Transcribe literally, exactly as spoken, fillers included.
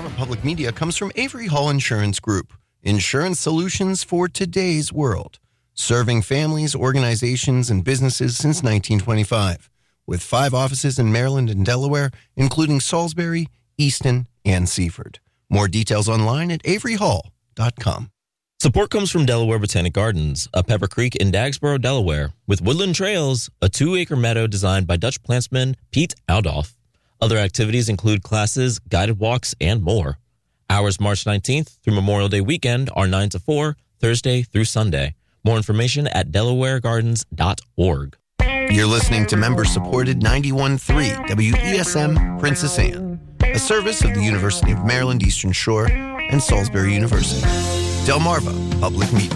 Delmarva Public Media comes from Avery Hall Insurance Group. Insurance solutions for today's world. Serving families, organizations, and businesses since nineteen twenty-five. With five offices in Maryland and Delaware, including Salisbury, Easton, and Seaford. More details online at avery hall dot com. Support comes from Delaware Botanic Gardens, a Pepper Creek in Dagsboro, Delaware, with Woodland Trails, a two-acre meadow designed by Dutch plantsman Pete Aldoff. Other activities include classes, guided walks, and more. Hours March nineteenth through Memorial Day weekend are nine to four, Thursday through Sunday. More information at delaware gardens dot org. You're listening to member-supported ninety-one point three W E S M Princess Anne, a service of the University of Maryland Eastern Shore and Salisbury University. Delmarva Public Media.